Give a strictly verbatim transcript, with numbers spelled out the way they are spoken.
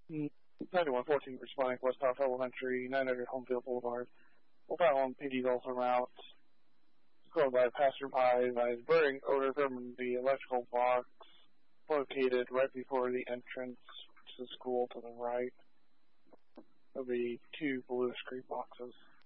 ninety-one fourteen responding West South Elementary, nine hundred Homefield Boulevard. We'll file on P D Dolphin route. Going by passerby by burning odor from the electrical box located right before the entrance to the school to the right. There'll be two blue screen boxes.